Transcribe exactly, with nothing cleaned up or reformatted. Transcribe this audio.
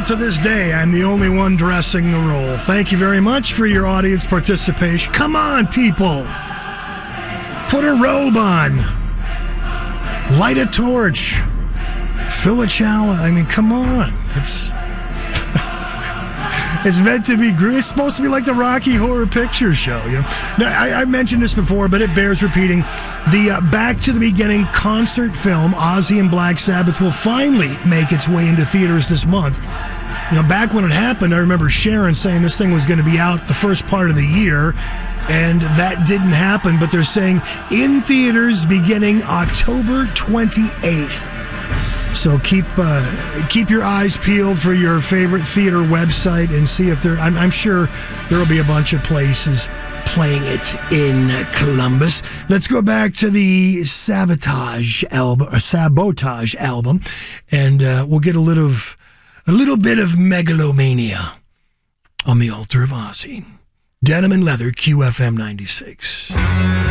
Still to this day, I'm the only one dressing the role. Thank you very much for your audience participation. Come on, people. Put a robe on. Light a torch. Fill a chalice. I mean, come on. It's it's meant to be great. It's supposed to be like the Rocky Horror Picture Show. You know, now, I, I've mentioned this before, but it bears repeating. The uh, Back to the Beginning concert film, Ozzy and Black Sabbath, will finally make its way into theaters this month. You know, back when it happened, I remember Sharon saying this thing was going to be out the first part of the year, and that didn't happen. But they're saying in theaters beginning October twenty-eighth. So keep uh, keep your eyes peeled for your favorite theater website and see if there. I'm, I'm sure there will be a bunch of places playing it in Columbus. Let's go back to the Sabotage album, or Sabotage album, and uh, we'll get a little, a little bit of megalomania on the altar of Ozzy. Denim and Leather, Q F M ninety-six.